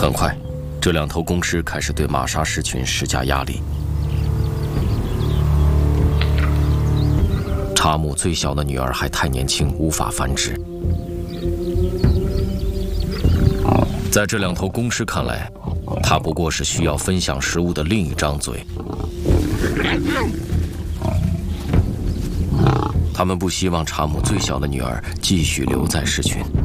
很快，这两头公狮开始对玛莎狮群施加压力。查姆最小的女儿还太年轻，无法繁殖。在这两头公狮看来，它不过是需要分享食物的另一张嘴。他们不希望查姆最小的女儿继续留在狮群。